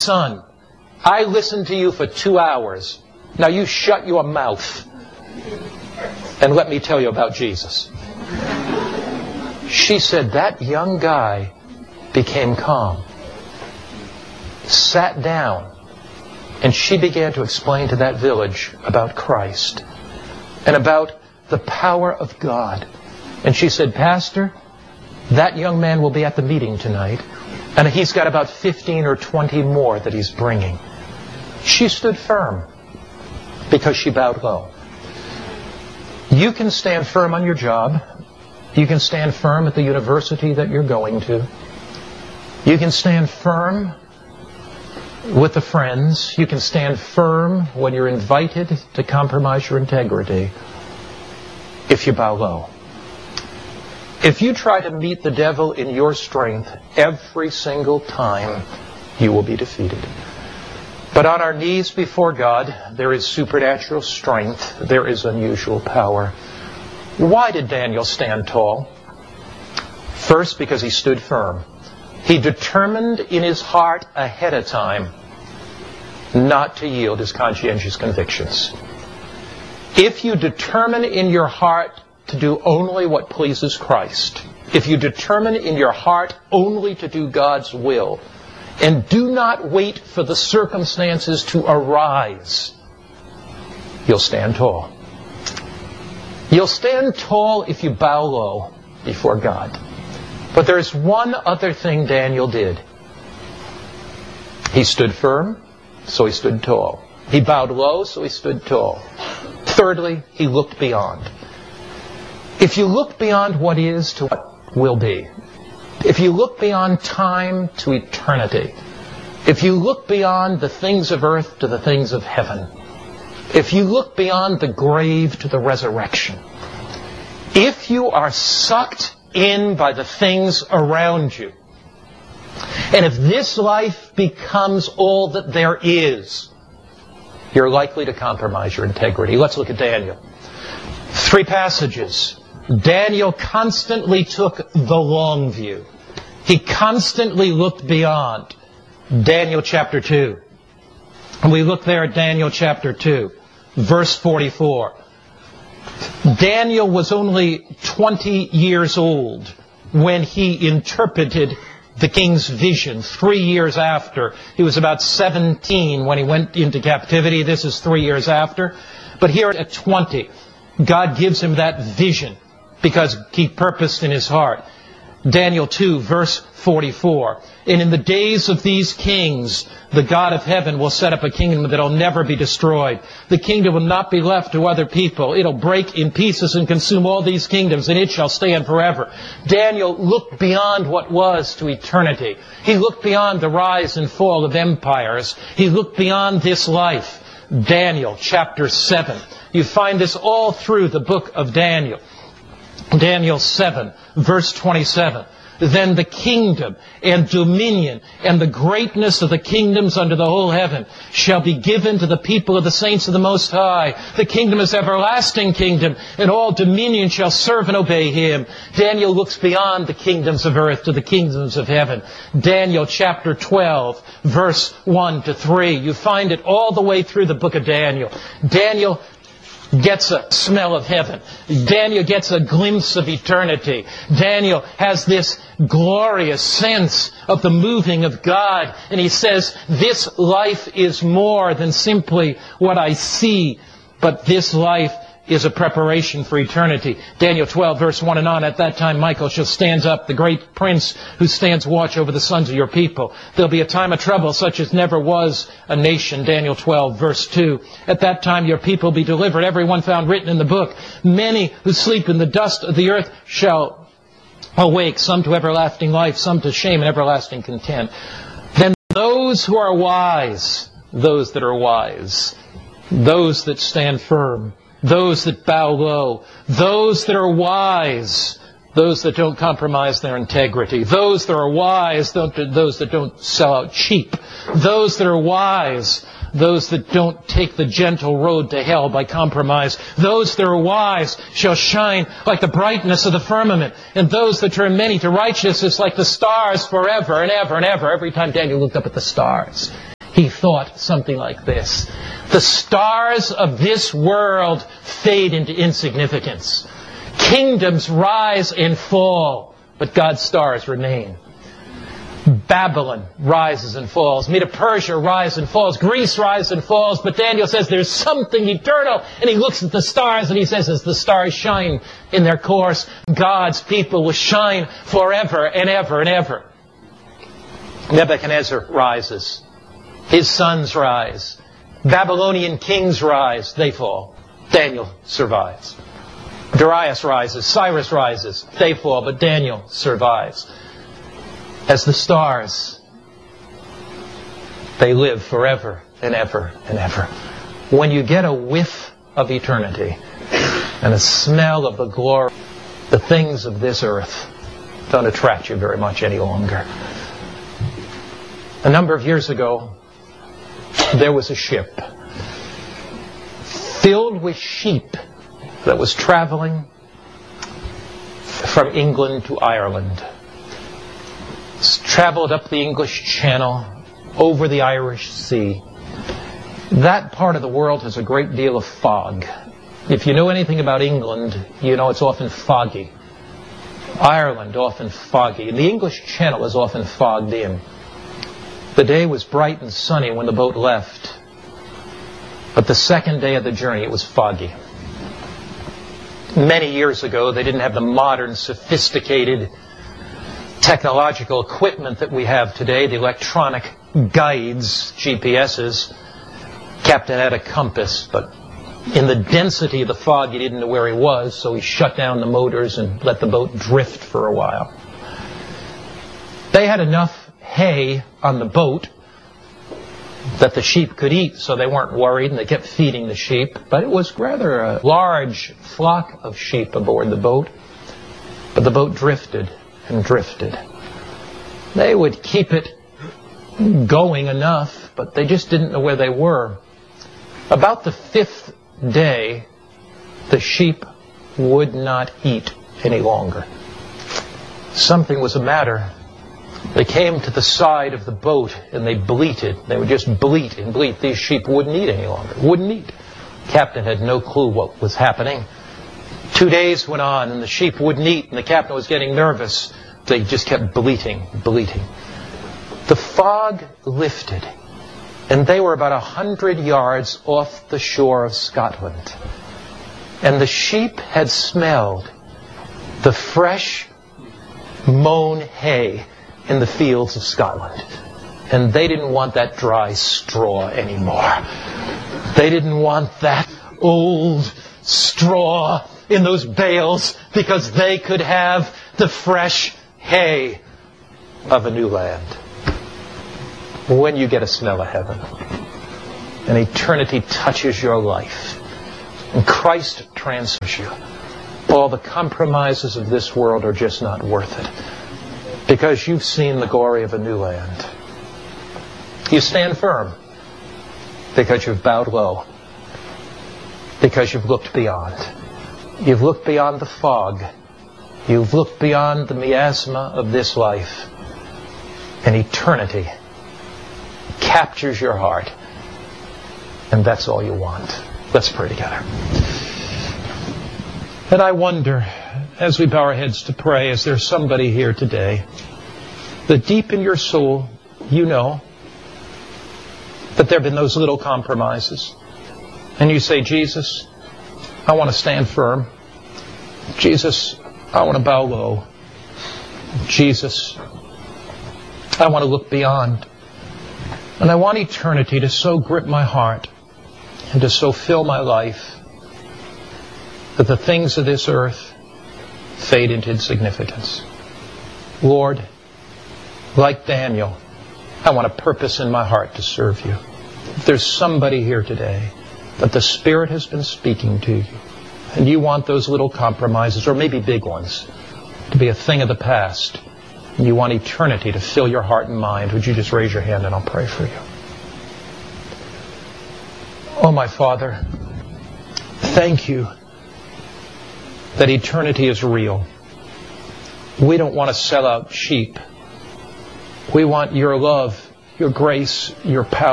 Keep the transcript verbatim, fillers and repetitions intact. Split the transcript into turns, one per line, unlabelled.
son, I listened to you for two hours. Now you shut your mouth and let me tell you about Jesus. She said that young guy became calm, sat down, and she began to explain to that village about Christ and about the power of God. And she said, Pastor, that young man will be at the meeting tonight, and he's got about fifteen or twenty more that he's bringing. She stood firm because she bowed low. You can stand firm on your job. You can stand firm at the university that you're going to. You can stand firm with the friends. You can stand firm when you're invited to compromise your integrity if you bow low. If you try to meet the devil in your strength every single time, you will be defeated. But on our knees before God, there is supernatural strength. There is unusual power. Why did Daniel stand tall? First, because he stood firm. He determined in his heart ahead of time not to yield his conscientious convictions. If you determine in your heart to do only what pleases Christ, if you determine in your heart only to do God's will, and do not wait for the circumstances to arise, you'll stand tall. You'll stand tall if you bow low before God. But there's one other thing Daniel did. He stood firm, so he stood tall. He bowed low, so he stood tall. Thirdly, he looked beyond. If you look beyond what is to what will be, if you look beyond time to eternity, if you look beyond the things of earth to the things of heaven, if you look beyond the grave to the resurrection, if you are sucked in by the things around you, and if this life becomes all that there is, you're likely to compromise your integrity. Let's look at Daniel. Three passages. Daniel constantly took the long view. He constantly looked beyond. Daniel chapter two. And we look there at Daniel chapter two, verse forty-four. Daniel was only twenty years old when he interpreted the king's vision. Three years after. He was about seventeen when he went into captivity. This is three years after. But here at twenty, God gives him that vision because he purposed in his heart. Daniel two, verse forty-four. And in the days of these kings, the God of heaven will set up a kingdom that will never be destroyed. The kingdom will not be left to other people. It'll break in pieces and consume all these kingdoms, and it shall stand forever. Daniel looked beyond what was to eternity. He looked beyond the rise and fall of empires. He looked beyond this life. Daniel chapter seven. You find this all through the book of Daniel. Daniel seven, verse twenty-seven. Then the kingdom and dominion and the greatness of the kingdoms under the whole heaven shall be given to the people of the saints of the Most High. The kingdom is everlasting kingdom, and all dominion shall serve and obey him. Daniel looks beyond the kingdoms of earth to the kingdoms of heaven. Daniel chapter twelve, verse one to three. You find it all the way through the book of Daniel. Daniel gets a smell of heaven. Daniel gets a glimpse of eternity. Daniel has this glorious sense of the moving of God. And he says, this life is more than simply what I see, but this life is a preparation for eternity. Daniel twelve, verse one and on. At that time Michael shall stand up, the great prince who stands watch over the sons of your people. There'll be a time of trouble such as never was a nation. Daniel twelve, verse two. At that time your people will be delivered, everyone found written in the book. Many who sleep in the dust of the earth shall awake, some to everlasting life, some to shame and everlasting contempt. Then those who are wise, those that are wise, those that stand firm, those that bow low, those that are wise, those that don't compromise their integrity, those that are wise, those that don't sell out cheap, those that are wise, those that don't take the gentle road to hell by compromise, those that are wise shall shine like the brightness of the firmament, and those that turn many to righteousness like the stars forever and ever and ever. Every time Daniel looked up at the stars, he thought something like this: the stars of this world fade into insignificance. Kingdoms rise and fall, but God's stars remain. Babylon rises and falls. Medo-Persia rises and falls. Greece rises and falls. But Daniel says there's something eternal. And he looks at the stars and he says, as the stars shine in their course, God's people will shine forever and ever and ever. Nebuchadnezzar rises. His sons rise. Babylonian kings rise. They fall. Daniel survives. Darius rises. Cyrus rises. They fall. But Daniel survives. As the stars, they live forever and ever and ever. When you get a whiff of eternity and a smell of the glory, the things of this earth don't attract you very much any longer. A number of years ago, there was a ship filled with sheep that was traveling from England to Ireland. Traveled up the English Channel, over the Irish Sea. That part of the world has a great deal of fog. If you know anything about England, you know it's often foggy. Ireland, often foggy. And the English Channel is often fogged in. The day was bright and sunny when the boat left. But the second day of the journey, it was foggy. Many years ago, they didn't have the modern, sophisticated technological equipment that we have today, the electronic guides, G P S's. Captain had a compass, but in the density of the fog, he didn't know where he was, so he shut down the motors and let the boat drift for a while. They had enough hay on the boat that the sheep could eat, so they weren't worried, and they kept feeding the sheep. But it was rather a large flock of sheep aboard the boat. But the boat drifted and drifted. They would keep it going enough, but they just didn't know where they were. About the fifth day, the sheep would not eat any longer. Something was the matter. They came to the side of the boat and they bleated. They would just bleat and bleat. These sheep wouldn't eat any longer. Wouldn't eat. The captain had no clue what was happening. Two days went on and the sheep wouldn't eat, and the captain was getting nervous. They just kept bleating, bleating. The fog lifted, and they were about a hundred yards off the shore of Scotland. And the sheep had smelled the fresh mown hay in the fields of Scotland. And they didn't want that dry straw anymore. They didn't want that old straw in those bales, because they could have the fresh hay of a new land. When you get a smell of heaven, and eternity touches your life, and Christ transforms you, all the compromises of this world are just not worth it, because you've seen the glory of a new land. You stand firm because you've bowed low, because you've looked beyond. You've looked beyond the fog. You've looked beyond the miasma of this life. And eternity captures your heart. And that's all you want. Let's pray together. And I wonder, as we bow our heads to pray, is there somebody here today that deep in your soul, you know that there have been those little compromises. And you say, Jesus, I want to stand firm. Jesus, I want to bow low. Jesus, I want to look beyond. And I want eternity to so grip my heart and to so fill my life that the things of this earth fade into insignificance. Lord, like Daniel, I want a purpose in my heart to serve you. If there's somebody here today that the Spirit has been speaking to you, and you want those little compromises, or maybe big ones, to be a thing of the past, and you want eternity to fill your heart and mind, would you just raise your hand and I'll pray for you. Oh, my Father, thank you that eternity is real. We don't want to sell out sheep. We want your love, your grace, your power.